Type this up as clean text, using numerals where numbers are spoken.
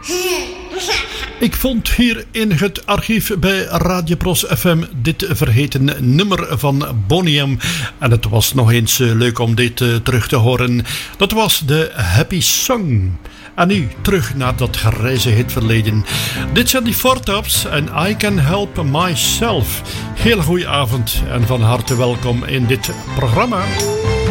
Ik vond hier in het archief bij Radio Pros FM dit vergeten nummer van Boney M. En het was nog eens leuk om dit terug te horen. Dat was de Happy Song. En nu terug naar dat grijze hitverleden. Dit zijn die Four Tops en I Can Help Myself. Heel goeie avond en van harte welkom in dit programma.